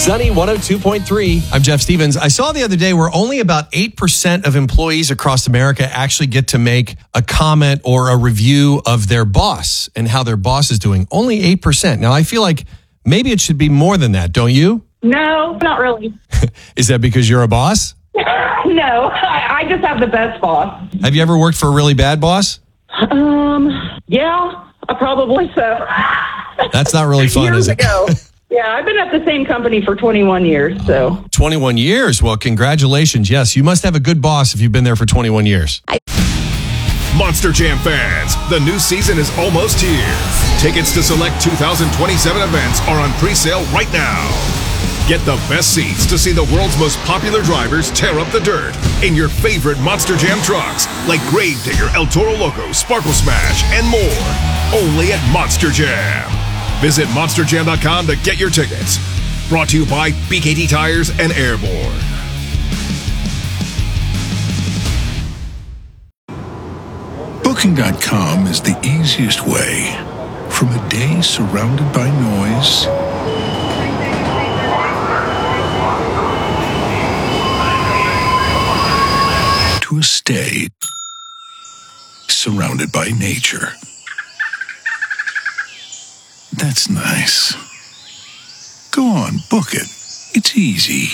Sunny 102.3. I'm Jeff Stevens. I saw the other day where only about 8% of employees across America actually get to make a comment or a review of their boss and how their boss is doing. Only 8%. Now, I feel like maybe it should be more than that, don't you? No, not really. Is that because you're a boss? No, I just have the best boss. Have you ever worked for a really bad boss? Yeah, probably so. That's not really fun, Years is it? ago. Yeah, I've been at the same company for 21 years, so. 21 years. Well, congratulations. Yes, you must have a good boss if you've been there for 21 years. Monster Jam fans, the new season is almost here. Tickets to select 2027 events are on pre-sale right now. Get the best seats to see the world's most popular drivers tear up the dirt in your favorite Monster Jam trucks, like Gravedigger, El Toro Loco, Sparkle Smash, and more. Only at Monster Jam. Visit monsterjam.com to get your tickets. Brought to you by BKT Tires and Airborne. Booking.com is the easiest way from a day surrounded by noise to a stay surrounded by nature. That's nice. Go on, book it. It's easy.